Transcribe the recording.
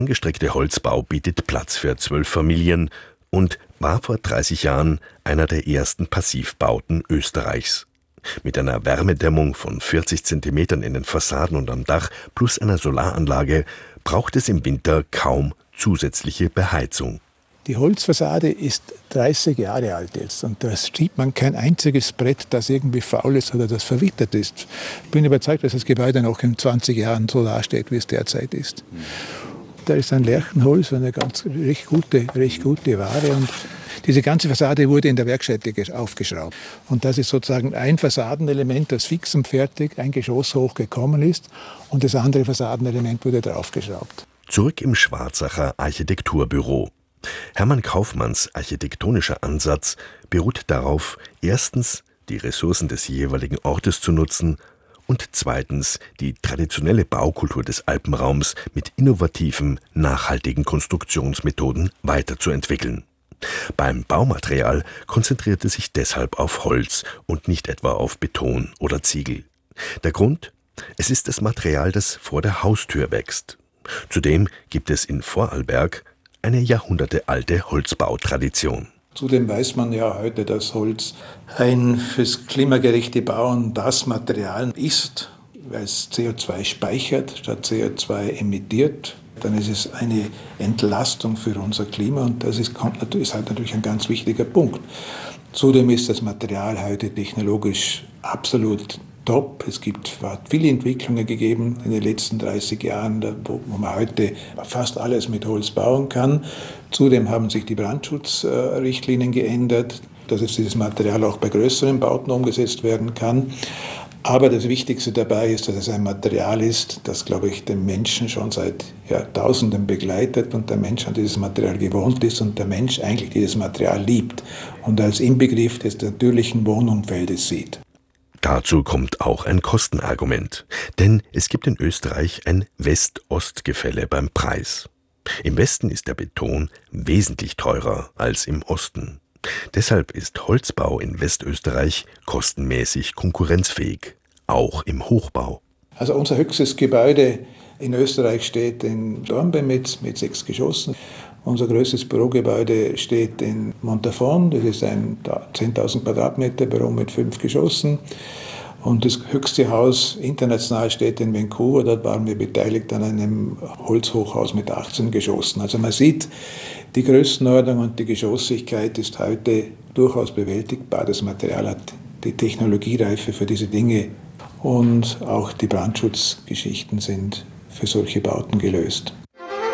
Langgestreckte Holzbau bietet Platz für 12 Familien und war vor 30 Jahren einer der ersten Passivbauten Österreichs. Mit einer Wärmedämmung von 40 Zentimetern in den Fassaden und am Dach plus einer Solaranlage braucht es im Winter kaum zusätzliche Beheizung. Die Holzfassade ist 30 Jahre alt jetzt und da sieht man kein einziges Brett, das irgendwie faul ist oder das verwittert ist. Ich bin überzeugt, dass das Gebäude noch in 20 Jahren so dasteht, wie es derzeit ist. Da ist ein Lärchenholz, eine recht gute Ware und diese ganze Fassade wurde in der Werkstätte aufgeschraubt. Und das ist sozusagen ein Fassadenelement, das fix und fertig ein Geschoss hoch gekommen ist und das andere Fassadenelement wurde draufgeschraubt. Zurück im Schwarzacher Architekturbüro. Hermann Kaufmanns architektonischer Ansatz beruht darauf, erstens die Ressourcen des jeweiligen Ortes zu nutzen und zweitens die traditionelle Baukultur des Alpenraums mit innovativen, nachhaltigen Konstruktionsmethoden weiterzuentwickeln. Beim Baumaterial konzentriert es sich deshalb auf Holz und nicht etwa auf Beton oder Ziegel. Der Grund? Es ist das Material, das vor der Haustür wächst. Zudem gibt es in Vorarlberg eine jahrhundertealte Holzbautradition. Zudem weiß man ja heute, dass Holz ein fürs klimagerechte Bauen das Material ist, weil es CO2 speichert statt CO2 emittiert. Dann ist es eine Entlastung für unser Klima und das ist halt natürlich ein ganz wichtiger Punkt. Zudem ist das Material heute technologisch absolut top. Es hat viele Entwicklungen gegeben in den letzten 30 Jahren, wo man heute fast alles mit Holz bauen kann. Zudem haben sich die Brandschutzrichtlinien geändert, dass jetzt dieses Material auch bei größeren Bauten umgesetzt werden kann. Aber das Wichtigste dabei ist, dass es ein Material ist, das, glaube ich, den Menschen schon seit Jahrtausenden begleitet und der Mensch an dieses Material gewohnt ist und der Mensch eigentlich dieses Material liebt und als Inbegriff des natürlichen Wohnumfeldes sieht. Dazu kommt auch ein Kostenargument, denn es gibt in Österreich ein West-Ost-Gefälle beim Preis. Im Westen ist der Beton wesentlich teurer als im Osten. Deshalb ist Holzbau in Westösterreich kostenmäßig konkurrenzfähig, auch im Hochbau. Also unser höchstes Gebäude in Österreich steht in Dornbirn mit 6 Geschossen. Unser größtes Bürogebäude steht in Montafon, das ist ein 10.000 Quadratmeter Büro mit 5 Geschossen. Und das höchste Haus international steht in Vancouver, dort waren wir beteiligt an einem Holzhochhaus mit 18 Geschossen. Also man sieht, die Größenordnung und die Geschossigkeit ist heute durchaus bewältigbar. Das Material hat die Technologiereife für diese Dinge und auch die Brandschutzgeschichten sind für solche Bauten gelöst.